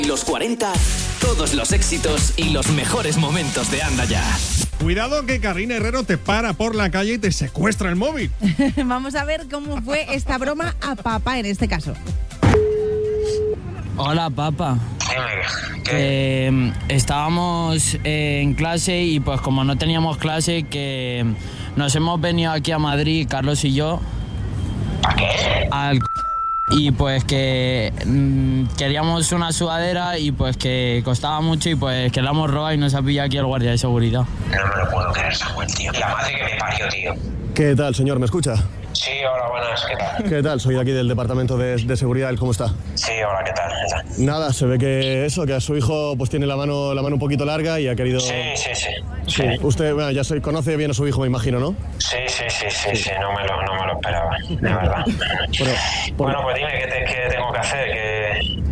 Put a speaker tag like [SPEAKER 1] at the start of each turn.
[SPEAKER 1] Los 40, todos los éxitos y los mejores momentos de Anda Ya.
[SPEAKER 2] Cuidado que Carolina Herrero te para por la calle y te secuestra el móvil.
[SPEAKER 3] Vamos a ver cómo fue esta broma a papá en este caso.
[SPEAKER 4] Hola, papá. Estábamos en clase y pues como no teníamos clase, que nos hemos venido aquí a Madrid, Carlos y yo.
[SPEAKER 5] ¿A qué?
[SPEAKER 4] Y pues que queríamos una sudadera y pues que costaba mucho y pues que la hemos robado y nos ha pillado aquí el guardia de seguridad.
[SPEAKER 5] No me lo puedo creer, Samuel, tío. La madre que me parió, tío.
[SPEAKER 6] ¿Qué tal, señor? ¿Me escucha?
[SPEAKER 5] Sí, hola, buenas, ¿qué tal?
[SPEAKER 6] ¿Qué tal? Soy aquí del departamento de seguridad. ¿Cómo está?
[SPEAKER 5] Sí, hola, ¿qué tal?
[SPEAKER 6] Nada, se ve que a su hijo pues tiene la mano un poquito larga y ha querido...
[SPEAKER 5] Sí.
[SPEAKER 6] Usted, bueno, ya conoce bien a su hijo, me imagino, ¿no?
[SPEAKER 5] Sí, no me lo esperaba, de verdad.
[SPEAKER 6] Bueno,
[SPEAKER 5] Bueno, pues dime, ¿qué tengo que hacer?